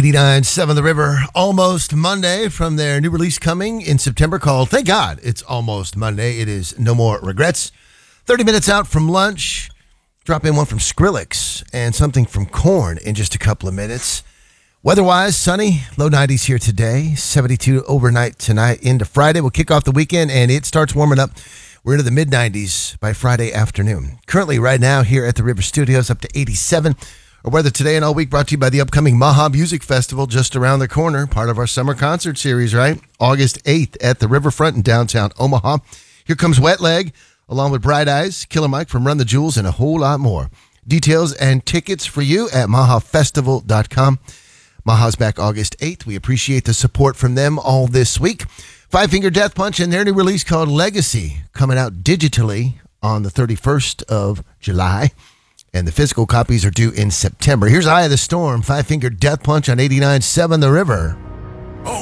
89.7 The River, Almost Monday, from their new release coming in September called Thank God It's Almost Monday. It is No More Regrets. 30 minutes out from lunch. Drop in one from Skrillex and something from Korn in just a couple of minutes. Weather-wise, sunny, low 90s here today, 72 overnight tonight into Friday. We'll kick off the weekend, and it starts warming up. We're into the mid-90s by Friday afternoon. Currently, right now, here at the River Studios, up to 87. Our weather today and all week brought to you by the upcoming Maha Music Festival just around the corner, part of our summer concert series, right? August 8th at the Riverfront in downtown Omaha. Here comes Wet Leg, along with Bright Eyes, Killer Mike from Run the Jewels, and a whole lot more. Details and tickets for you at mahafestival.com. Maha's back August 8th. We appreciate the support from them all this week. Five Finger Death Punch and their new release called Legacy, coming out digitally on the 31st of July. And the physical copies are due in September. Here's Eye of the Storm, Five Finger Death Punch on 89.7 The River.